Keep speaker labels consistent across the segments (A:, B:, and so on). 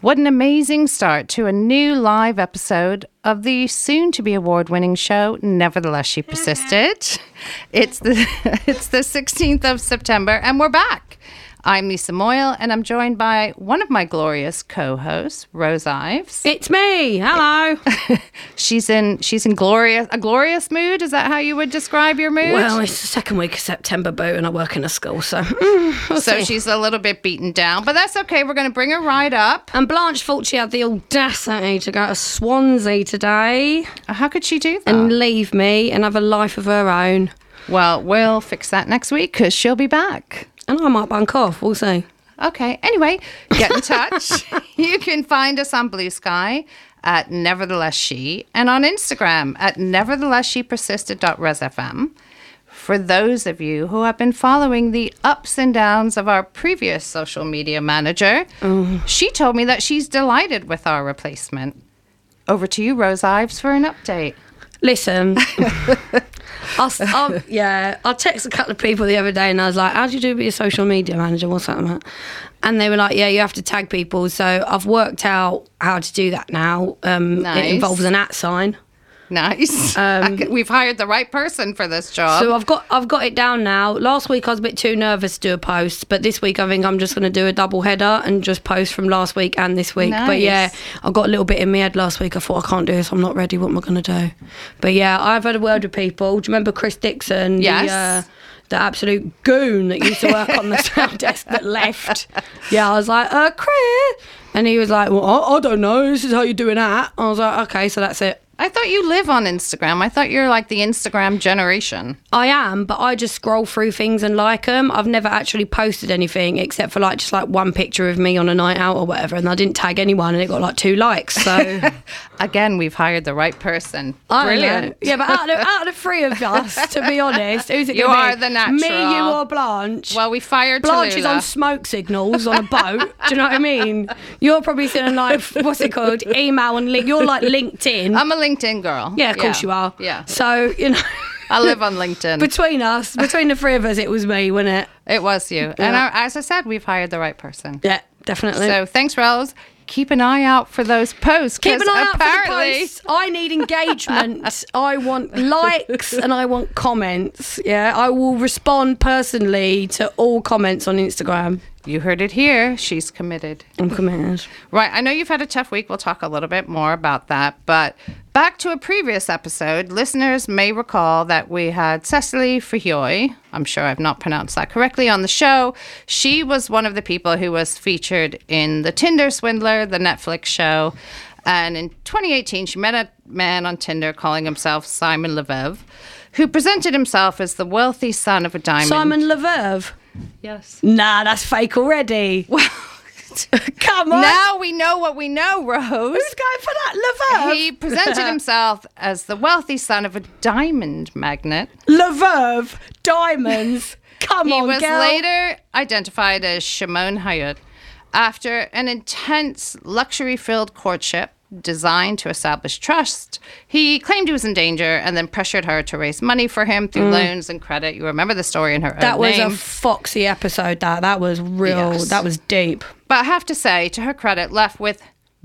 A: What an amazing start to a new live episode of the soon-to-be award-winning show, Nevertheless She Persisted. It's the 16th of September, and we're back. I'm Lisa Moyle, and I'm joined by one of my glorious co-hosts, Rose Ives.
B: It's me. Hello.
A: She's in a glorious mood. Is that how you would describe your mood?
B: Well, it's the second week of September, Boo, and I work in a school, so
A: we'll see. She's a little bit beaten down, but that's okay. We're going to bring her right up.
B: And Blanche thought she had the audacity to go to Swansea today.
A: How could she do that?
B: And leave me and have a life of her own.
A: Well, we'll fix that next week because she'll be back.
B: And I might bunk off, we'll see.
A: Okay, anyway, get in touch. You can find us on Blue Sky at Nevertheless She and on Instagram at neverthelessshepersisted.resfm. For those of you who have been following the ups and downs of our previous social media manager, she told me that she's delighted with our replacement. Over to you, Rose Ives, for an update.
B: Listen, I texted a couple of people the other day and I was like, how do you do to be a social media manager? What's that about? And they were like, yeah, you have to tag people. So I've worked out how to do that now.
A: Nice.
B: It involves an @ sign.
A: Nice. We've hired the right person for this job.
B: So I've got it down now. Last week I was a bit too nervous to do a post, but this week I think I'm just going to do a double header and just post from last week and this week.
A: Nice.
B: But yeah, I got a little bit in my head last week. I thought, I can't do this. I'm not ready. What am I going to do? But yeah, I've had a word with people. Do you remember Chris Dixon?
A: Yes.
B: The absolute goon that used to work on the sound desk that left. Yeah, I was like, Chris. And he was like, well, I don't know. This is how you're doing that. I was like, okay, so that's it.
A: I thought you live on Instagram. I thought you're like the Instagram generation.
B: I am, but I just scroll through things and like them. I've never actually posted anything except for just one picture of me on a night out or whatever, and I didn't tag anyone and it got 2 likes. So
A: again, we've hired the right person. Brilliant.
B: Yeah, but out of the 3 of us, to be honest, who's it
A: you
B: going to be?
A: You are the natural.
B: Me, you or Blanche?
A: Well, we fired
B: Blanche
A: Tallulah.
B: is on smoke signals on a boat. Do you know what I mean? You're probably sitting what's it called? Email and link. You're like LinkedIn.
A: I'm a LinkedIn girl.
B: Yeah, of course you are.
A: Yeah.
B: So,
A: I live on LinkedIn.
B: Between the 3 of us, it was me, wasn't it?
A: It was you.
B: Yeah.
A: And as I said, we've hired the right person.
B: Yeah, definitely.
A: So thanks, Rose. Keep an eye out for those posts.
B: Keep an eye out for the posts. I need engagement. I want likes and I want comments. Yeah, I will respond personally to all comments on Instagram.
A: You heard it here. She's committed.
B: I'm committed.
A: Right. I know you've had a tough week. We'll talk a little bit more about that. But back to a previous episode, listeners may recall that we had Cecily Frihioy. I'm sure I've not pronounced that correctly on the show. She was one of the people who was featured in The Tinder Swindler, the Netflix show. And in 2018, she met a man on Tinder calling himself Simon Leviev, who presented himself as the wealthy son of a diamond.
B: Simon Leviev?
A: Yes.
B: Nah, that's fake already.
A: Well,
B: come on.
A: Now we know what we know, Rose.
B: Who's going for that? Leviev?
A: He presented himself as the wealthy son of a diamond magnate.
B: Leviev? Diamonds? Come on,
A: He was
B: girl.
A: later identified as Shimon Hayut after an intense, luxury-filled courtship designed to establish trust. He claimed he was in danger and then pressured her to raise money for him through loans and credit. You remember the story in her own
B: That was
A: name.
B: a foxy episode, that was real.
A: Yes.
B: That was deep.
A: But I have to say, to her credit, left with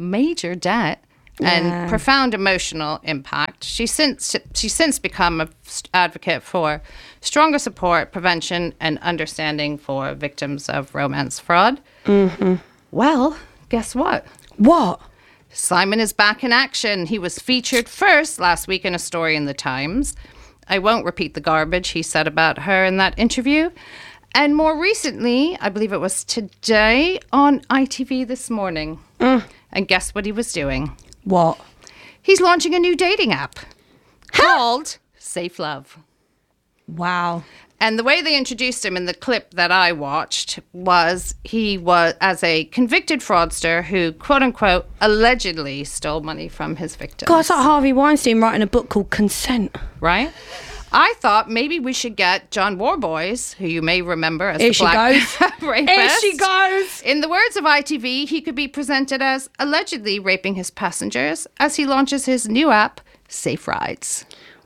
A: major debt and profound emotional impact. She's since become an advocate for stronger support, prevention, and understanding for victims of romance fraud. Mm-hmm. Well, guess what?
B: What?
A: Simon is back in action. He was featured first last week in a story in The Times. I won't repeat the garbage he said about her in that interview. And more recently, I believe it was today, on ITV This Morning. And guess what he was doing?
B: What?
A: He's launching a new dating app called Safe Love.
B: Wow.
A: And the way they introduced him in the clip that I watched was he was as a convicted fraudster who, quote unquote, allegedly stole money from his victims.
B: God, it's like Harvey Weinstein writing a book called Consent.
A: Right? I thought maybe we should get John Warboys, who you may remember as
B: Here
A: the
B: she
A: black
B: goes.
A: rapist.
B: Here she goes.
A: In the words of ITV, he could be presented as allegedly raping his passengers as he launches his new app, Safe Rides.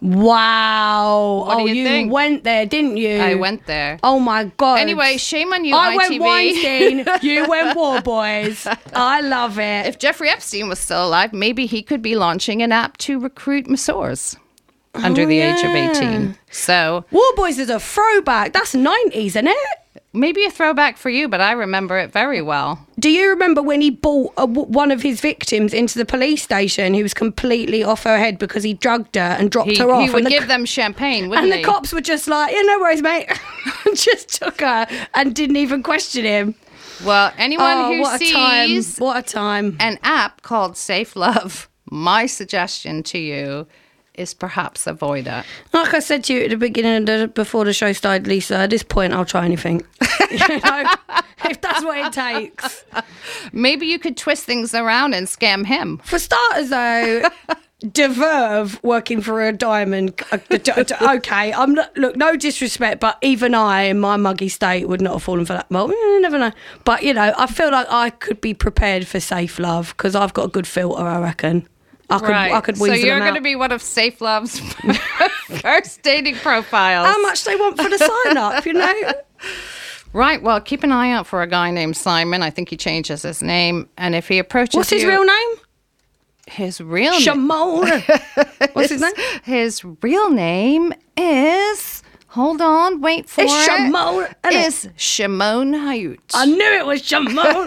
B: Wow.
A: What do you think?
B: Went there, didn't you?
A: I went there.
B: Oh my God.
A: Anyway, shame on you,
B: I
A: ITV.
B: went Weinstein, you went War Boys. I love it.
A: If Jeffrey Epstein was still alive, maybe he could be launching an app to recruit masseurs under the age of 18. So
B: War Boys is a throwback. That's 90s, isn't it?
A: maybe a throwback for you, but I remember it very well.
B: Do you remember when he brought one of his victims into the police station who was completely off her head because he drugged her and dropped her off?
A: He would give them champagne, wouldn't he?
B: And the cops were just like, yeah, no worries, mate. Just took her and didn't even question him.
A: Well, anyone who
B: what
A: sees
B: what a time.
A: an app called Safe Love, my suggestion to you is perhaps avoid it.
B: Like I said to you at the beginning, before the show started, Lisa, at this point, I'll try anything. You know, if that's what it takes.
A: Maybe you could twist things around and scam him.
B: For starters, though, De Verve working for a diamond. Okay, I'm not, look, no disrespect, but even I, in my muggy state, would not have fallen for that. Well, you never know. But, you know, I feel like I could be prepared for Safe Love because I've got a good filter, I reckon. I could weasel them out.
A: So you're going to be one of Safe Love's first dating profiles.
B: How much they want for the sign-up, you know?
A: Right, well, keep an eye out for a guy named Simon. I think he changes his name. And if he approaches
B: What's his real name?
A: His real name?
B: Shimon. What's his name?
A: His real name is... Hold on, wait for
B: it's Shimon.
A: It's Shimon Hayut.
B: I knew it was Shimon.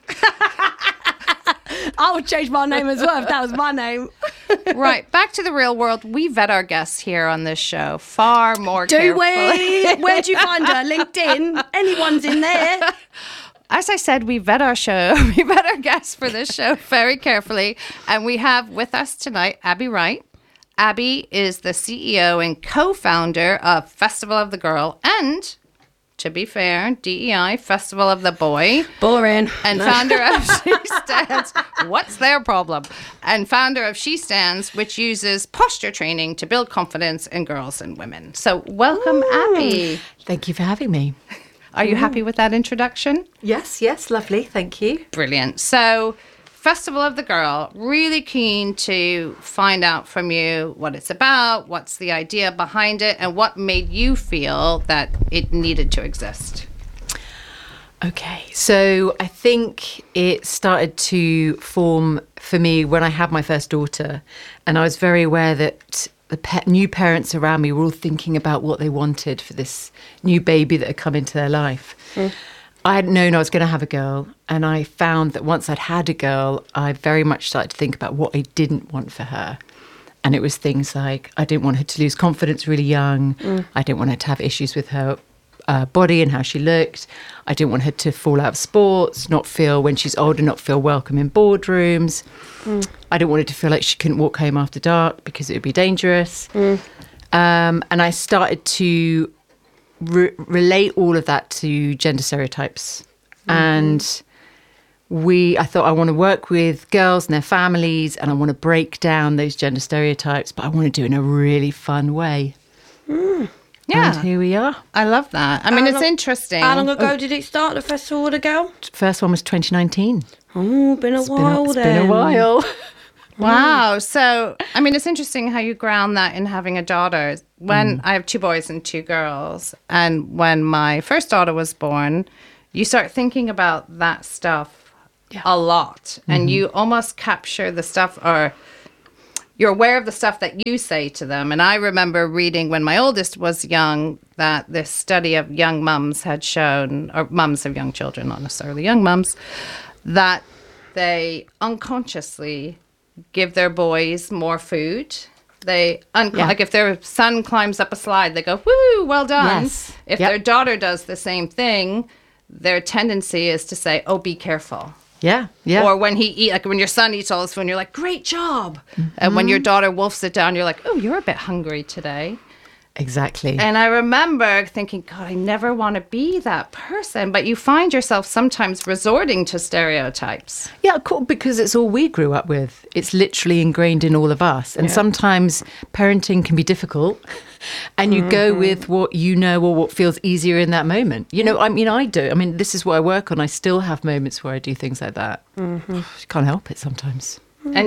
B: I would change my name as well if that was my name.
A: Right, back to the real world. We vet our guests here on this show far more carefully.
B: Do we? Where'd you find her? LinkedIn? Anyone's in there.
A: As I said, we vet our guests for this show very carefully. And we have with us tonight Abby Wright. Abby is the CEO and co-founder of Festival of the Girl and, to be fair, DEI, Festival of the Boy.
B: Boring.
A: And founder of She Stands. What's their problem? And founder of She Stands, which uses posture training to build confidence in girls and women. So welcome, Abby.
C: Thank you for having me.
A: Are you happy with that introduction?
C: Yes, lovely. Thank you.
A: Brilliant. So Festival of the Girl, really keen to find out from you what it's about, what's the idea behind it, and what made you feel that it needed to exist.
C: Okay, so I think it started to form for me when I had my first daughter, and I was very aware that the new parents around me were all thinking about what they wanted for this new baby that had come into their life. I had known I was going to have a girl, and I found that once I'd had a girl, I very much started to think about what I didn't want for her. And it was things like I didn't want her to lose confidence really young. I didn't want her to have issues with her body and how she looked. I didn't want her to fall out of sports, not feel, when she's older, not feel welcome in boardrooms. I didn't want her to feel like she couldn't walk home after dark because it would be dangerous. And I started to relate all of that to gender stereotypes. And I thought I want to work with girls and their families, and I want to break down those gender stereotypes, but I want to do it in a really fun way.
A: Yeah.
C: And here we are.
A: I love that. I mean, it's interesting.
B: How long ago did it start, the Festival of the Girl?
C: First one was 2019.
B: Oh, been a while
C: It's
B: then.
C: been a while.
A: Wow. So, I mean, it's interesting how you ground that in having a daughter. When I have 2 boys and 2 girls, and when my first daughter was born, you start thinking about that stuff a lot. And you almost capture the stuff, or you're aware of the stuff that you say to them. And I remember reading when my oldest was young that this study of young mums had shown, or mums of young children, not necessarily young mums, that they unconsciously give their boys more food. They like if their son climbs up a slide, they go, "Woo, well done."
C: Yes.
A: If their daughter does the same thing, their tendency is to say, "Oh, be careful."
C: Yeah.
A: Or when when your son eats all his food, you're like, "Great job." And when your daughter wolfs it down, you're like, "Oh, you're a bit hungry today."
C: Exactly.
A: And I remember thinking, God, I never want to be that person. But you find yourself sometimes resorting to stereotypes.
C: Yeah, cool, because it's all we grew up with. It's literally ingrained in all of us. And sometimes parenting can be difficult. And you go with what you know or what feels easier in that moment. You know, I mean, I do. I mean, this is what I work on. I still have moments where I do things like that. You can't help it sometimes.
A: And you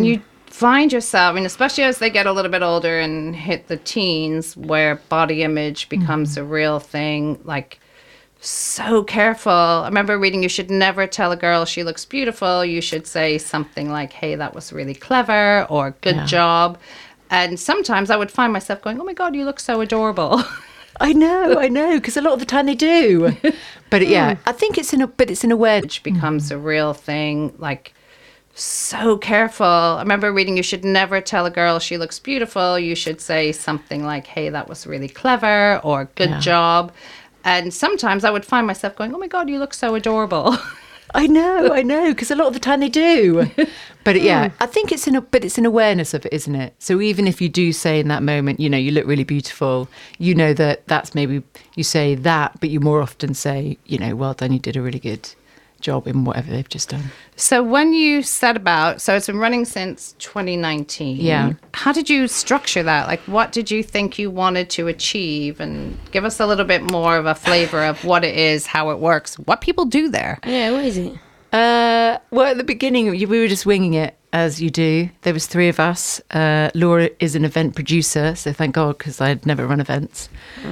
A: find yourself, and especially as they get a little bit older and hit the teens, where body image becomes a real thing, like so careful. I remember reading, you should never tell a girl she looks beautiful. You should say something like, hey, that was really clever, or good job. And sometimes I would find myself going, oh my God, you look so adorable.
C: I know, because a lot of the time they do. But I think it's an awareness.
A: Which becomes a real thing, like so careful. I remember reading, you should never tell a girl she looks beautiful. You should say something like, hey, that was really clever, or good job. And sometimes I would find myself going, oh my God, you look so adorable.
C: I know, because a lot of the time they do. But I think it's an awareness of it, isn't it? So even if you do say in that moment, you look really beautiful, that's maybe you say that, but you more often say, well done, you did a really good job in whatever they've just done.
A: So when you set about, so it's been running since 2019.
C: Yeah.
A: How did you structure that? Like, what did you think you wanted to achieve? And give us a little bit more of a flavor of what it is, how it works, what people do there.
B: Yeah, what is it?
C: Well, at the beginning, we were just winging it, as you do. There was 3 of us. Laura is an event producer, so thank God, because I'd never run events.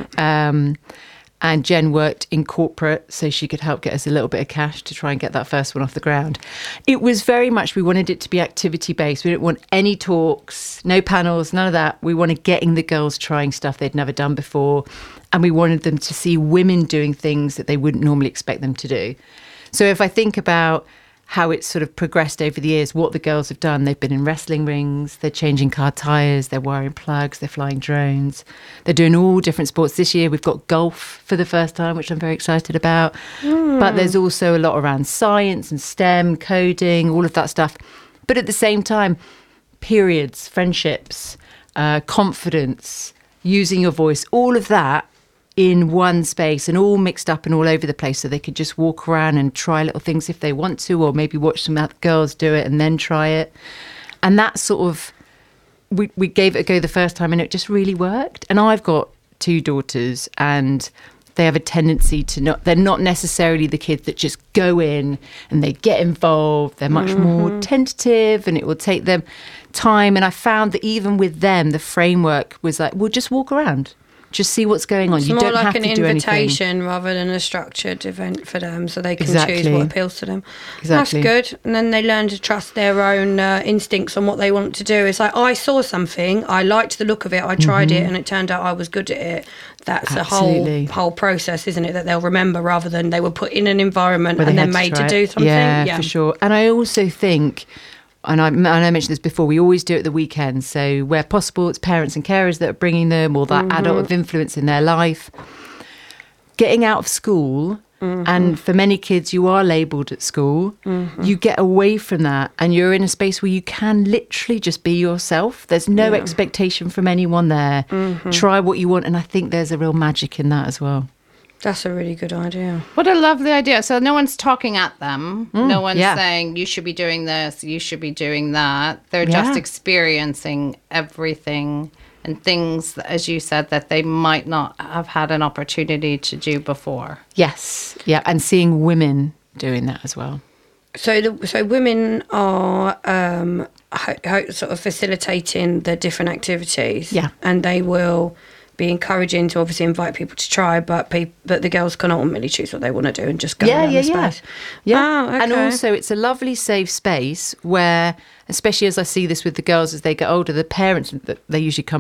C: And Jen worked in corporate, so she could help get us a little bit of cash to try and get that first one off the ground. It was very much, we wanted it to be activity-based. We didn't want any talks, no panels, none of that. We wanted getting the girls trying stuff they'd never done before. And we wanted them to see women doing things that they wouldn't normally expect them to do. So if I think about how it's sort of progressed over the years, what the girls have done, they've been in wrestling rings, they're changing car tyres, they're wiring plugs, they're flying drones, they're doing all different sports. This year we've got golf for the first time, which I'm very excited about. But there's also a lot around science and STEM, coding, all of that stuff. But at the same time, periods, friendships, confidence, using your voice, all of that in one space and all mixed up and all over the place, so they could just walk around and try little things if they want to, or maybe watch some other girls do it and then try it. And that sort of, we gave it a go the first time and it just really worked. And I've got 2 daughters and they have a tendency to they're not necessarily the kids that just go in and they get involved. They're much more tentative, and it will take them time. And I found that even with them, the framework was like, we'll just walk around. Just see what's going on.
B: It's more like an invitation rather than a structured event for them, so they can choose what appeals to them.
C: Exactly.
B: That's good. And then they learn to trust their own instincts on what they want to do. It's like, I saw something, I liked the look of it, I tried it, and it turned out I was good at it. That's a whole process, isn't it, that they'll remember, rather than they were put in an environment and then made to do something.
C: Yeah, for sure. And I also think, and I mentioned this before, we always do it at the weekends. So where possible, it's parents and carers that are bringing them, or that adult of influence in their life. Getting out of school, and for many kids, you are labelled at school. You get away from that and you're in a space where you can literally just be yourself. There's no expectation from anyone there. Try what you want. And I think there's a real magic in that as well.
B: That's a really good idea.
A: What a lovely idea. So no one's talking at them. No one's saying, you should be doing this, you should be doing that. They're just experiencing everything and things, as you said, that they might not have had an opportunity to do before.
C: Yes. Yeah. And seeing women doing that as well.
B: So women are sort of facilitating the different activities. Yeah. And they will be encouraging to obviously invite people to try, but the girls can ultimately choose what they want to do and just go around the space.
C: Yeah.
B: Oh, okay.
C: And also it's a lovely safe space where, especially as I see this with the girls as they get older, the parents, they usually come